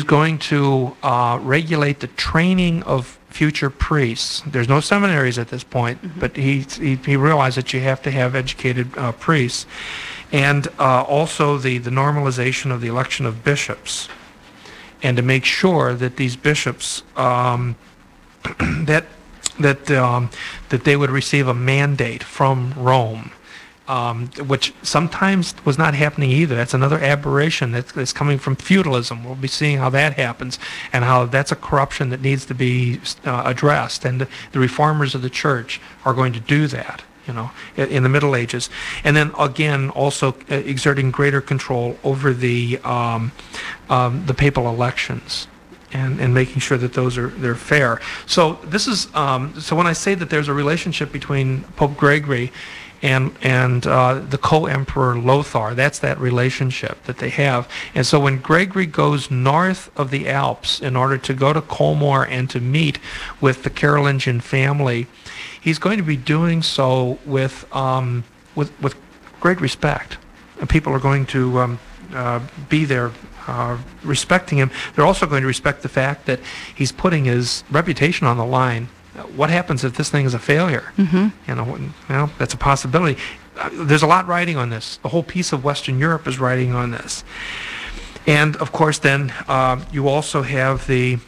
going to regulate the training of future priests. There's no seminaries at this point, but he realized that you have to have educated priests. And also the normalization of the election of bishops, and to make sure that these bishops that they would receive a mandate from Rome, which sometimes was not happening either. That's another aberration that's coming from feudalism. We'll be seeing how that happens, and how that's a corruption that needs to be addressed. And the reformers of the church are going to do that, in the Middle Ages. And then again, also exerting greater control over the papal elections, and making sure that they're fair. So this is so when I say that there's a relationship between Pope Gregory and the co-emperor Lothar, that's that relationship that they have. And so when Gregory goes north of the Alps in order to go to Colmar and to meet with the Carolingian family, he's going to be doing so with great respect. And people are going to be there respecting him. They're also going to respect the fact that he's putting his reputation on the line. What happens if this thing is a failure? That's a possibility. There's a lot riding on this. The whole piece of Western Europe is riding on this. And of course then you also have the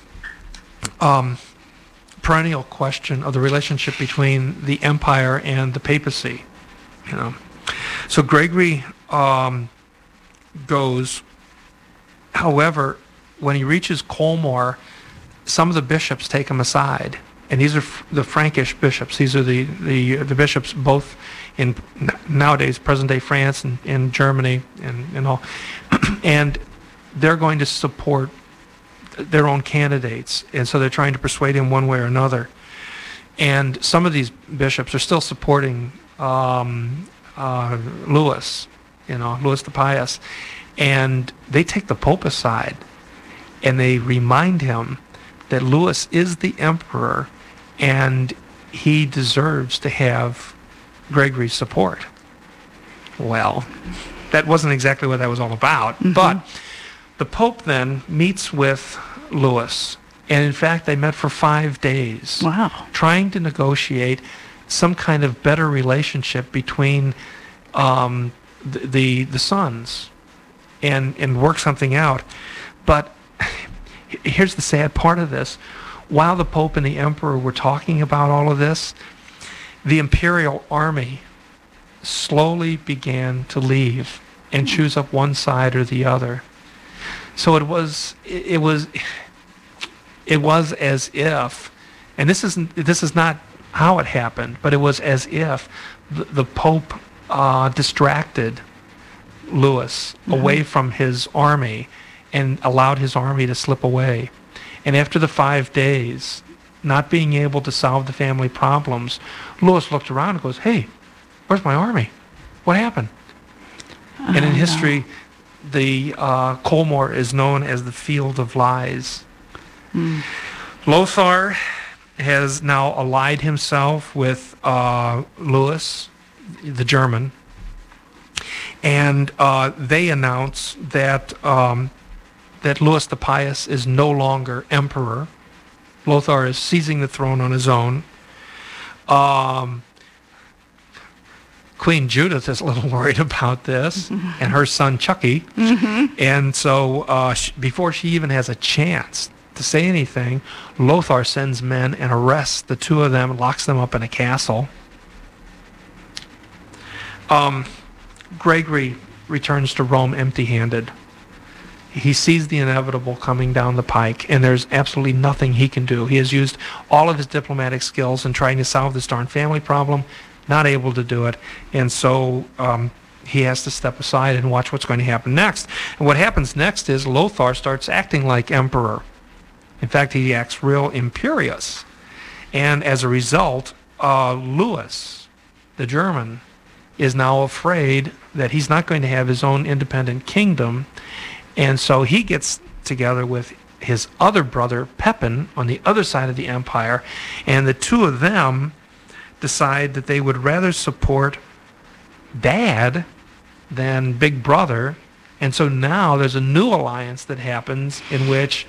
perennial question of the relationship between the empire and the papacy. So Gregory goes. However, when he reaches Colmar, some of the bishops take him aside, and these are the Frankish bishops. These are the bishops both in nowadays present-day France and Germany and all, and they're going to support their own candidates, and so they're trying to persuade him one way or another. And some of these bishops are still supporting Louis, Louis the Pious, and they take the Pope aside, and they remind him that Louis is the emperor, and he deserves to have Gregory's support. Well, that wasn't exactly what that was all about, but the Pope then meets with Louis, and in fact they met for 5 days. Wow. Trying to negotiate some kind of better relationship between the sons, and work something out. But here's the sad part of this. While the Pope and the Emperor were talking about all of this, the imperial army slowly began to leave and choose up one side or the other. So it was as if, and this is not how it happened, but it was as if the Pope distracted Louis away from his army and allowed his army to slip away. And after the 5 days, not being able to solve the family problems, Louis looked around and goes, "Hey, where's my army? What happened?" And in history, the Colmar is known as the Field of Lies. Lothar has now allied himself with Louis, the German, and they announce that that Louis the Pious is no longer emperor. Lothar is seizing the throne on his own. Queen Judith is a little worried about this, and her son Chucky. And so before she even has a chance to say anything, Lothar sends men and arrests the two of them, locks them up in a castle. Gregory returns to Rome empty-handed. He sees the inevitable coming down the pike, and there's absolutely nothing he can do. He has used all of his diplomatic skills in trying to solve this darn family problem, not able to do it, and so he has to step aside and watch what's going to happen next. And what happens next is Lothar starts acting like emperor. In fact, he acts real imperious. And as a result, Louis, the German, is now afraid that he's not going to have his own independent kingdom. And so he gets together with his other brother, Pepin, on the other side of the empire, and the two of them decide that they would rather support Dad than Big Brother. And so now there's a new alliance that happens in which